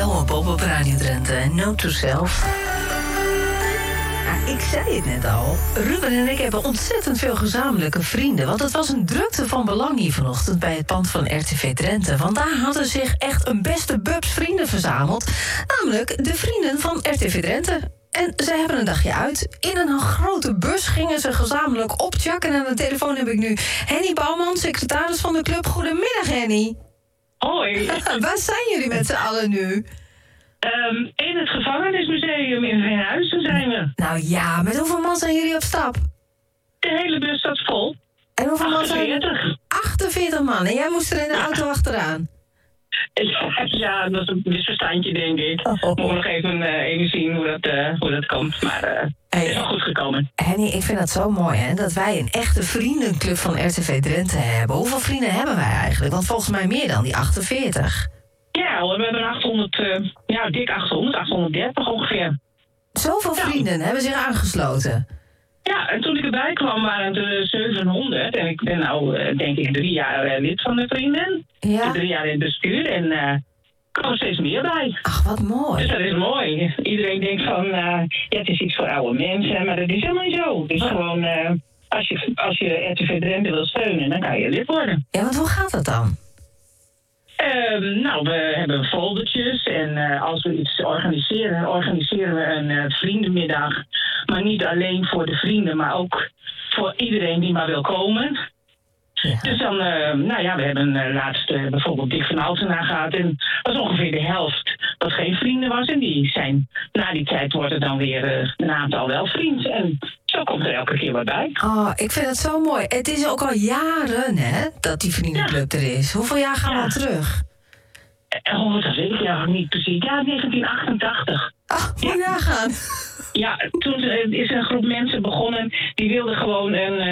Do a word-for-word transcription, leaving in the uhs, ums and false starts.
Douwe Bob op Radio Drenthe. Note to self. Ja, ik zei het net al. Ruben en ik hebben ontzettend veel gezamenlijke vrienden. Want het was een drukte van belang hier vanochtend bij het pand van R T V Drenthe. Want daar hadden zich echt een beste bubs vrienden verzameld. Namelijk de vrienden van R T V Drenthe. En ze hebben een dagje uit. In een grote bus gingen ze gezamenlijk op Tjak. En aan de telefoon heb ik nu Henny Bouwman, secretaris van de club. Goedemiddag, Henny. Hoi. Waar zijn jullie met z'n allen nu? Um, in het gevangenismuseum in Veenhuizen zijn we. Nou ja, met hoeveel man zijn jullie op stap? De hele bus staat vol. En hoeveel man zijn achtenveertig. achtenveertig man. En jij moest er in de auto achteraan. Ja, dat is een misverstandje, denk ik. Oh. Moeten we nog even, uh, even zien hoe dat, uh, hoe dat komt. Maar uh, Hey, het is wel goed gekomen. Henny, ik vind dat zo mooi, hè? Dat wij een echte vriendenclub van R T V Drenthe hebben. Hoeveel vrienden hebben wij eigenlijk? Want volgens mij meer dan die achtenveertig. Ja, we hebben achthonderd, uh, ja, dik achthonderd, achthonderddertig ongeveer. Zoveel Ja. vrienden hebben zich aangesloten. Ja, en toen ik erbij kwam waren het er zevenhonderd. En ik ben nou, uh, denk ik, drie jaar uh, lid van de vrienden. Ja. Drie jaar in het bestuur en uh, er komen steeds meer bij. Ach, wat mooi. Dus dat is mooi. Iedereen denkt van, uh, ja, het is iets voor oude mensen, maar dat is helemaal niet zo. Het is Oh. gewoon, uh, als je, als je R T V Drenthe wil steunen, dan kan je lid worden. Ja, want hoe gaat dat dan? Uh, nou, we hebben foldertjes en uh, als we iets organiseren, dan organiseren we een uh, vriendenmiddag. Maar niet alleen voor de vrienden, maar ook voor iedereen die maar wil komen. Ja. Dus dan, uh, nou ja, we hebben uh, laatst uh, bijvoorbeeld Dick van Altena gehad. En dat was ongeveer de helft wat geen vrienden was. En die zijn, na die tijd wordt er dan weer uh, een aantal wel vriend. En zo komt er elke keer wat bij. Oh, ik vind het zo mooi. Het is ook al jaren, hè, dat die vriendenclub er is. Hoeveel jaar gaan we Ja. al terug? Oh, dat weet ik ja niet precies. Ja, negentien achtentachtig. Ach, moet je nagaan. Ja, toen is een groep mensen begonnen, die wilden gewoon een,